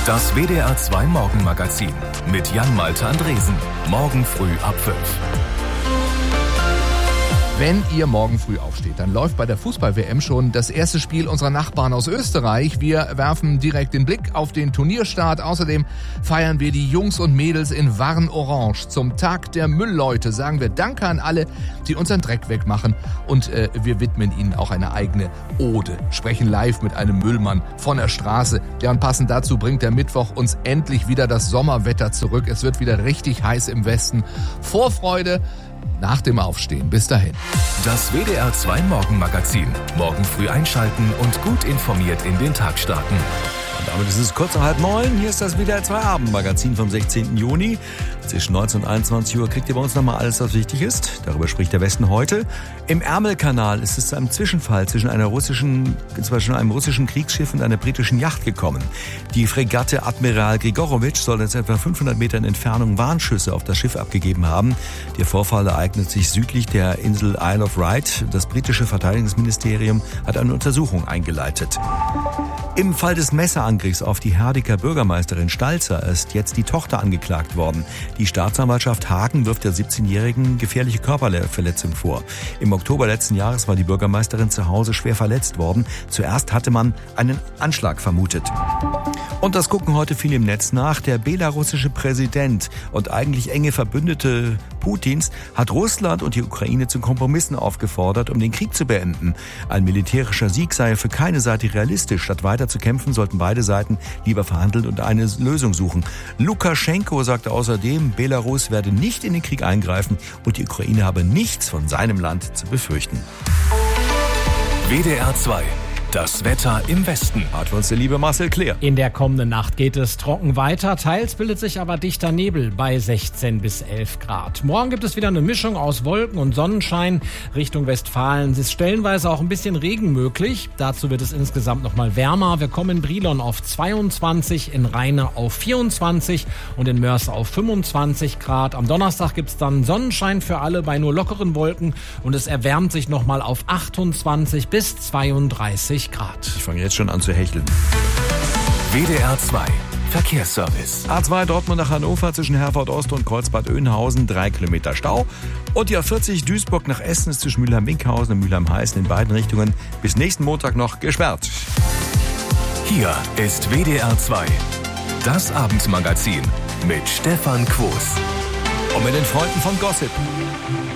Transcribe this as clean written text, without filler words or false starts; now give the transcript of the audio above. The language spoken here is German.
Das WDR 2 Morgenmagazin mit Jan-Malte Andresen. Morgen früh ab 5. Wenn ihr morgen früh aufsteht, dann läuft bei der Fußball-WM schon das erste Spiel unserer Nachbarn aus Österreich. Wir werfen direkt den Blick auf den Turnierstart. Außerdem feiern wir die Jungs und Mädels in Warn-Orange. Zum Tag der Müllleute sagen wir Danke an alle, die unseren Dreck wegmachen. Und wir widmen ihnen auch eine eigene Ode. Sprechen live mit einem Müllmann von der Straße. Ja, und passend dazu bringt der Mittwoch uns endlich wieder das Sommerwetter zurück. Es wird wieder richtig heiß im Westen. Vorfreude nach dem Aufstehen. Bis dahin. Das WDR 2 Morgenmagazin. Morgen früh einschalten und gut informiert in den Tag starten. Und damit ist es kurz nach 8:30. Hier ist das WDR 2 Abendmagazin vom 16. Juni. Zwischen 19 und 21 Uhr kriegt ihr bei uns nochmal alles, was wichtig ist. Darüber spricht der Westen heute. Im Ärmelkanal ist es zu einem Zwischenfall zwischen einem russischen Kriegsschiff und einer britischen Yacht gekommen. Die Fregatte Admiral Grigorowitsch soll jetzt etwa 500 Metern Entfernung Warnschüsse auf das Schiff abgegeben haben. Der Vorfall ereignet sich südlich der Insel Isle of Wight. Das britische Verteidigungsministerium hat eine Untersuchung eingeleitet. Im Fall des Messerangriffs auf die Herdiker Bürgermeisterin Stalzer ist jetzt die Tochter angeklagt worden. Die Staatsanwaltschaft Hagen wirft der 17-Jährigen gefährliche Körperverletzung vor. Im Oktober letzten Jahres war die Bürgermeisterin zu Hause schwer verletzt worden. Zuerst hatte man einen Anschlag vermutet. Und das gucken heute viele im Netz nach. Der belarussische Präsident und eigentlich enge Verbündete Putins hat Russland und die Ukraine zu Kompromissen aufgefordert, um den Krieg zu beenden. Ein militärischer Sieg sei für keine Seite realistisch. Statt weiter zu kämpfen, sollten beide Seiten lieber verhandeln und eine Lösung suchen. Lukaschenko sagte außerdem, Belarus werde nicht in den Krieg eingreifen und die Ukraine habe nichts von seinem Land zu befürchten. WDR 2. Das Wetter im Westen. Hat für uns der liebe Marcel Kleer. In der kommenden Nacht geht es trocken weiter. Teils bildet sich aber dichter Nebel bei 16 bis 11 Grad. Morgen gibt es wieder eine Mischung aus Wolken und Sonnenschein. Richtung Westfalen ist stellenweise auch ein bisschen Regen möglich. Dazu wird es insgesamt noch mal wärmer. Wir kommen in Brilon auf 22, in Rheine auf 24 und in Mörs auf 25 Grad. Am Donnerstag gibt es dann Sonnenschein für alle bei nur lockeren Wolken und es erwärmt sich noch mal auf 28 bis 32 Grad. Ich fange jetzt schon an zu hecheln. WDR 2 Verkehrsservice. A2 Dortmund nach Hannover zwischen Herford Ost und Kreuzbad Oeynhausen 3 Kilometer Stau. Und die A40 Duisburg nach Essen ist zwischen Mülheim-Winkhausen und Mülheim-Heißen in beiden Richtungen bis nächsten Montag noch gesperrt. Hier ist WDR 2. Das Abendmagazin mit Stefan Quos. Und mit den Freunden von Gossip.